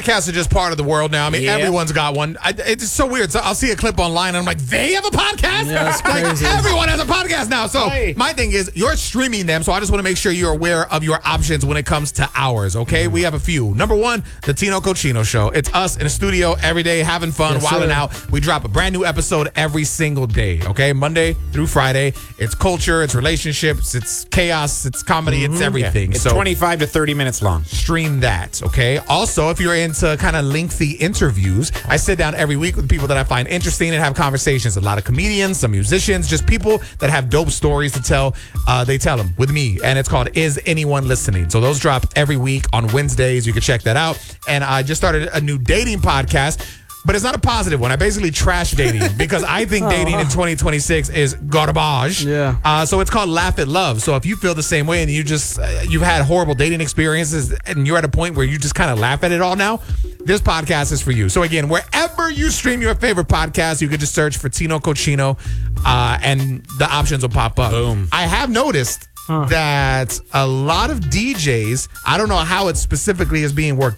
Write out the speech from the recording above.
podcasts are just part of the world now. I mean, everyone's got one. It's so weird. So I'll see a clip online, and I'm like, they have a podcast? Yeah, that's crazy. Like, everyone has a podcast now. So my thing is, you're streaming them, so I just want to make sure you're aware of your options when it comes to ours, okay? We have a few. Number one, the Tino Cochino Show. It's us in the studio every day, having fun, wilding out. We drop a brand new episode every single day, okay? Monday through Friday. It's culture, it's relationships, it's chaos, it's comedy, it's everything. It's 25 to 30 minutes long. Stream that, okay? Also, if you're into kind of lengthy interviews, I sit down every week with people that I find interesting and have conversations. A lot of comedians, some musicians, just people that have dope stories to tell. They tell them with me, and it's called Is Anyone Listening? So those drop every week on Wednesdays. You can check that out. And I just started a new dating podcast, but it's not a positive one. I basically trash dating because I think dating in 2026 is garbage. Yeah. So it's called Laugh at Love. So if you feel the same way and you've had horrible dating experiences and you're at a point where you just kind of laugh at it all now, this podcast is for you. So again, wherever you stream your favorite podcast, you can just search for Tino Cochino and the options will pop up. Boom. I have noticed that a lot of DJs, I don't know how it specifically is being worked